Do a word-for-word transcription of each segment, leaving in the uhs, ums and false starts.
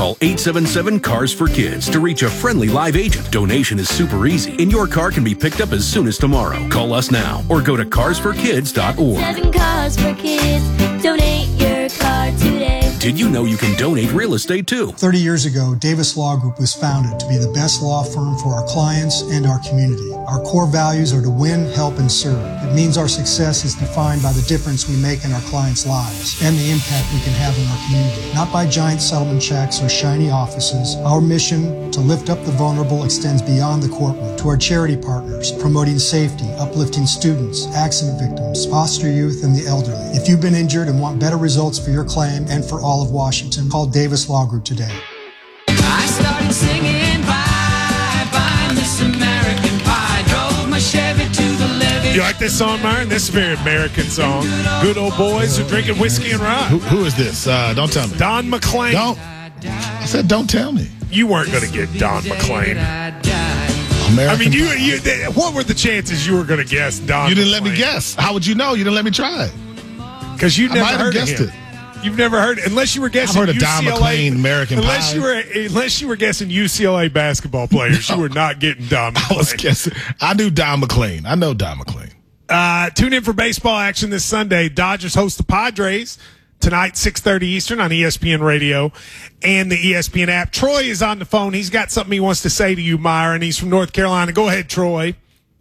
Call eight seven seven, C A R S for Kids to reach a friendly live agent. Donation is super easy, and your car can be picked up as soon as tomorrow. Call us now or go to cars for kids dot org. Seven Cars for Kids. Donate your car today. Did you know you can donate real estate too? thirty years ago, Davis Law Group was founded to be the best law firm for our clients and our community. Our core values are to win, help, and serve. It means our success is defined by the difference we make in our clients' lives and the impact we can have in our community. Not by giant settlement checks or shiny offices. Our mission to lift up the vulnerable extends beyond the courtroom to our charity partners, promoting safety, uplifting students, accident victims, foster youth, and the elderly. If you've been injured and want better results for your claim and for all of Washington, call Davis Law Group today. I started singing bye bye Miss American Pie. Drove my Chevy to the levee. You like this song, Myron? This is a very American song. Good old boys who drinking whiskey and rye. Who, who is this? Uh, don't tell me. Don McLean. Don't. I said, don't tell me. You weren't going to get Don McLean. American I mean, you, Pie. you. They, what were the chances you were going to guess Don? You didn't let me McLean? guess. How would you know? You didn't let me try. Because you I never might have heard of guessed him. it. You've never heard, unless you were guessing I've heard of U C L A, Don McLean, American unless Pie. you were, unless you were guessing U C L A basketball players, No. you were not getting Don I McLean. was guessing. I knew Don McLean. I know Don McLean. Uh, tune in for baseball action this Sunday. Dodgers host the Padres tonight, six thirty Eastern on E S P N Radio and the E S P N app. Troy is on the phone. He's got something he wants to say to you, Myron. He's from North Carolina. Go ahead, Troy.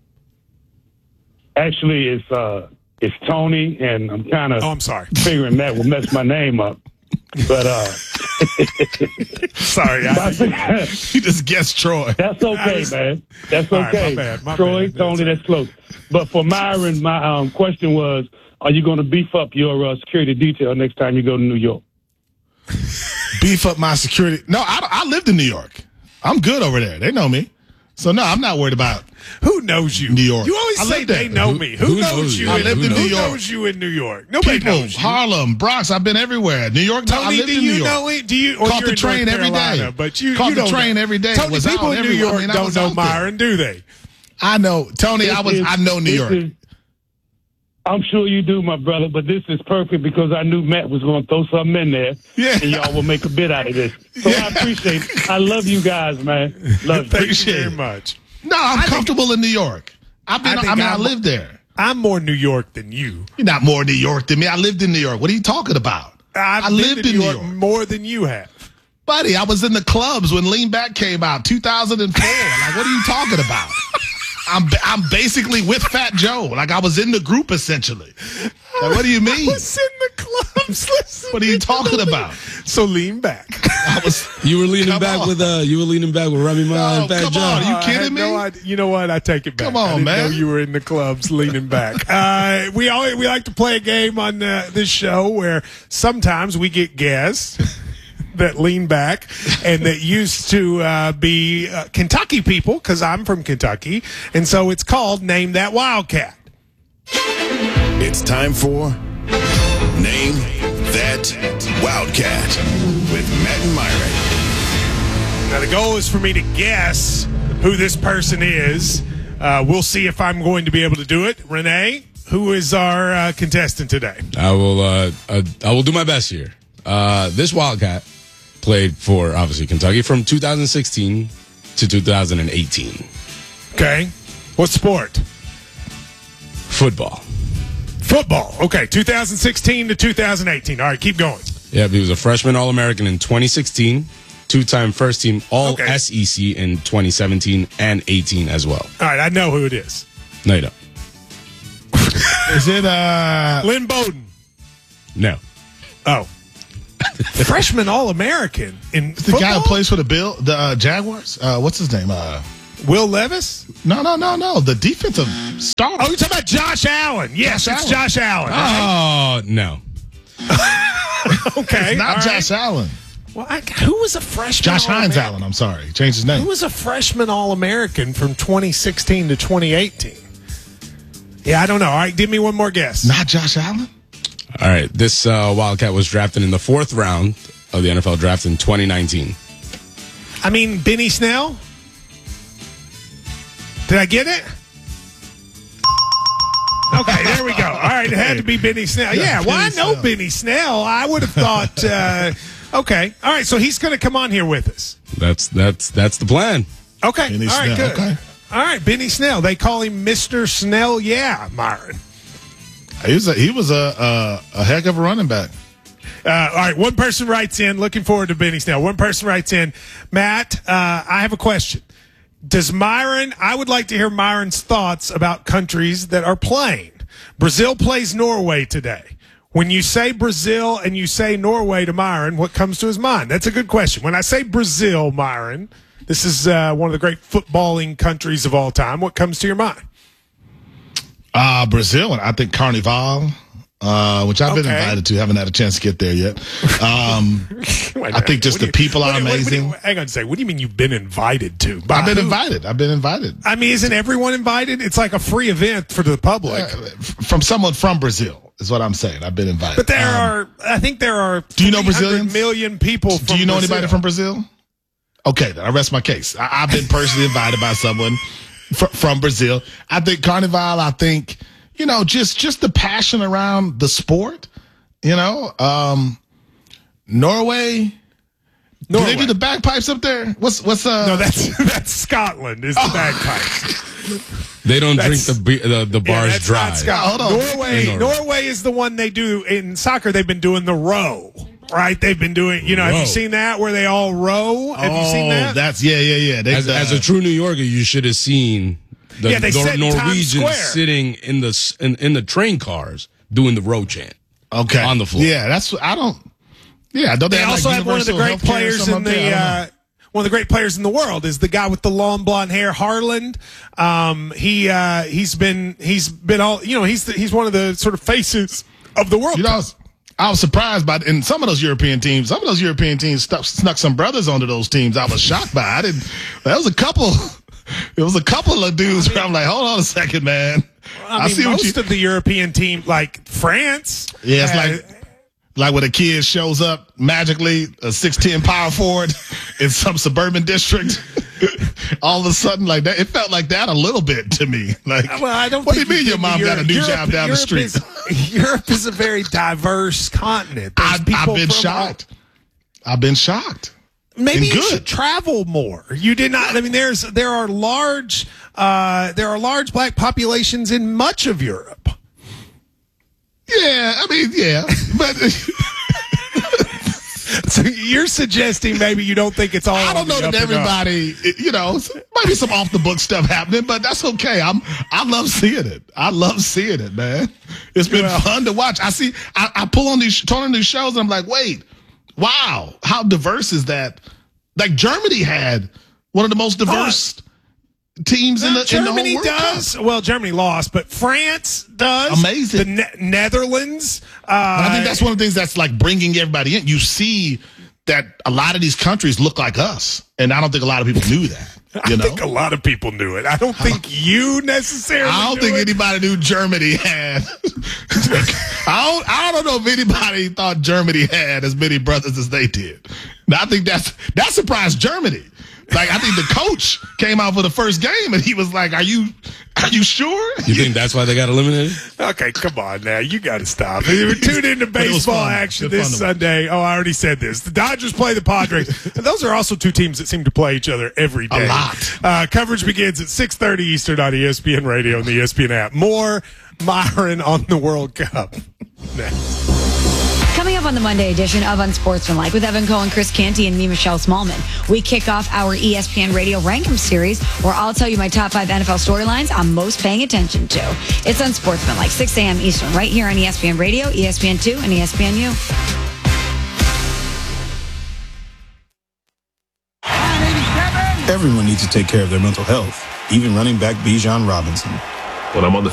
Actually, it's uh, it's Tony, and I'm kind of Oh, I'm sorry. figuring that will mess my name up. But uh, Sorry. I, You just guessed Troy. that's okay, was- man. That's All right, okay. my bad, my Troy, bad. Tony, that's close. But for Myron, my um, question was, are you going to beef up your uh, security detail next time you go to New York? Beef up my security. No, I, I lived in New York. I'm good over there. They know me. So, no, I'm not worried about who knows you? New York. You always I say lived there. they know Who- me. Who, who knows, knows you? you? I in, lived in who New York. knows you in New York? Nobody people. knows you. Harlem, Bronx. I've been everywhere. New York. no, I Tony, lived do in New you York. know it? Do you? Or Caught you're the in train North every Carolina, day. But you Caught you the don't train know. every day. Tony, Was people out in New everywhere. York I mean, I don't was know out there. Myron, do they? I know. Tony, I was. This is- I know New this York. is- I'm sure you do, my brother, but this is perfect because I knew Matt was going to throw something in there, Yeah. and y'all will make a bit out of this. So Yeah. I appreciate it. I love you guys, man. Love you. Thank Appreciate you very it. much. No, I'm comfortable in New York. I've been. I I, think mean, i I'm- lived there. I'm more New York than you. You're not more New York than me. I lived in New York. What are you talking about? I've I been lived to in New New York, York. more than you have. Buddy, I was in the clubs when Lean Back came out, two thousand four. Like, what are you talking about? I'm I'm basically with Fat Joe. Like, I was in the group, essentially. Like, what do you mean? I was in the clubs. Listen. What are you talking about? So lean back. I was. You were leaning Come back on. with uh, you were leaning back with Remy Ma No, and Fat come Joe. on. Are you I kidding had me? no idea. You know what? I take it back. Come I on, didn't man. know you were in the clubs leaning back. uh, we always we like to play a game on uh, this show where sometimes we get guests that lean back and that used to uh, be uh, Kentucky people because I'm from Kentucky, and so it's called Name That Wildcat. It's time for Name That Wildcat with Matt and Myron. Now, the goal is for me to guess who this person is. Uh, we'll see if I'm going to be able to do it. Renee, who is our uh, contestant today? I will uh, uh, I will do my best here. Uh, this Wildcat played for obviously Kentucky from two thousand sixteen to two thousand eighteen. Okay. What sport? Football. Football. Okay. two thousand sixteen to two thousand eighteen. All right. Keep going. Yeah, he was a freshman All-American in twenty sixteen, two-time first team All Okay. S E C in twenty seventeen and eighteen as well. All right. I know who it is. No, you don't. Is it uh? Lynn Bowden. No. Oh. Freshman All-American in The football? guy who plays for the Bill, the uh, Jaguars. Uh, what's his name? Uh, Will Levis? no, no, no, no. The defensive star. Oh, you're talking about Josh Allen. Yes, Josh it's Josh Allen. Oh, no. Okay. It's not all Josh right. Allen. Well, I, who was a freshman? Josh Hines All-American? Allen. I'm sorry. He changed his name. Who was a freshman All-American from twenty sixteen to twenty eighteen? Yeah, I don't know. All right, give me one more guess. Not Josh Allen. All right. This uh, Wildcat was drafted in the fourth round of the N F L draft in twenty nineteen. I mean, Benny Snell? Did I get it? Okay, there we go. All right, it had to be Benny Snell. Yeah, well, I know Benny Snell. I would have thought uh, Okay. All right. So he's going to come on here with us. That's that's that's the plan. Okay. Benny All right. Snell, Good. okay. All right. Benny Snell. They call him Mister Snell. Yeah, Myron. He was a, he was a, a a heck of a running back. Uh, all right. One person writes in. Looking forward to Benny Snell. One person writes in. Matt, uh, I have a question. Does Myron? I would like to hear Myron's thoughts about countries that are playing. Brazil plays Norway today. When you say Brazil and you say Norway to Myron, what comes to his mind? That's a good question. When I say Brazil, Myron, this is uh, one of the great footballing countries of all time. What comes to your mind? Uh, Brazil, and I think Carnival, uh, which I've been Okay. invited to. Haven't had a chance to get there yet. Um, I think just What do the you- people what are do you- what do you- amazing. hang on a second. What do you mean you've been invited to? By I've been who? invited. I've been invited. I mean, isn't everyone invited? It's like a free event for the public. Uh, f- from someone from Brazil is what I'm saying. I've been invited. But there Um, are, I think there are Do you know three hundred Brazilians? million people from Do you know Brazil. anybody from Brazil? Okay, then I rest my case. I, I've been personally invited by someone fr- from Brazil. I think Carnival, I think, you know, just just the passion around the sport, you know. Um, Norway, Norway. do they do the bagpipes up there? What's what's uh? No, that's that's Scotland. Is the bagpipes. They don't drink That's- the be- the, the Yeah, bars that's dry. not Scotland. Hold on. Norway, In Norway. Norway is the one they do in soccer. They've been doing the row, right? They've been doing. You know, have Row. you seen that where they all row? Have you seen Oh, that? that's yeah, yeah, yeah. They, As, uh, as a true New Yorker, you should have seen the Yeah, they Nor- sit in Times Norwegians Square. sitting in the s- in, in the train cars doing the row chant. okay on the floor. Yeah, that's I don't. Yeah, don't they, They have, also like, have one of the universal great healthcare or players something in up there? the. I don't know. Uh, one of the great players in the world is the guy with the long blonde hair, Harland. Um, he uh, he's been he's been all you know. He's the, he's one of the sort of faces of the world. You know, I was, I was surprised by in some of those European teams. Some of those European teams stuck, snuck some brothers onto those teams. I was shocked by. I didn't. There was a couple. There was a couple of dudes where I'm like, hold on a second, man. I mean, see what most you. of the European team, like France, Yeah, it's uh, like like when a kid shows up magically, a six ten power forward in some suburban district. All of a sudden, like that, it felt like that a little bit to me. Like, Well, I don't. what do you think mean you've your been mom to got a new Europe. job down Europe the street? Is, Europe is a very diverse continent. There's I, I've people been from shocked. I've been shocked. all- Maybe And you good. should travel more. You did not. I mean, there's there are large uh, there are large black populations in much of Europe. Yeah, I mean, yeah, but So you're suggesting maybe you don't think it's all. I don't on know the that up and up. everybody, you know, might be some off the book stuff happening, but that's okay. I'm, I love seeing it. I love seeing it, man. It's been Well- fun to watch. I see, I, I pull on these, turn on these shows, and I'm like, wait, wow, how diverse is that? Like Germany had one of the most diverse teams in the, in the whole Germany World does. Cup. Well, Germany lost, but France does. Amazing. The ne- Netherlands. Uh, But I think that's one of the things that's like bringing everybody in. You see that a lot of these countries look like us, and I don't think a lot of people knew that. You I know, think a lot of people knew it. I don't think you necessarily. I don't knew think it. anybody knew Germany had. I don't. I don't know if anybody thought Germany had as many brothers as they did. Now, I think that's that surprised Germany. Like I think the coach came out for the first game and he was like, "Are you, are you sure?" You think that's why they got eliminated? Okay, come on now. You got to stop. Tune into But it was baseball fun. action It was this fun to watch. Sunday. Oh, I already said this. The Dodgers play the Padres. And those are also two teams that seem to play each other every day. A lot. Uh, coverage begins at six thirty Eastern on E S P N Radio and the E S P N app. More Myron on the World Cup. Next. Coming up on the Monday edition of Unsportsmanlike with Evan Cohen, Chris Canty, and me, Michelle Smallman, we kick off our E S P N Radio Rankum series where I'll tell you my top five N F L storylines I'm most paying attention to. It's Unsportsmanlike, six a.m. Eastern, right here on E S P N Radio, E S P N two, and E S P N U. Everyone needs to take care of their mental health, even running back Bijan Robinson. When I'm on the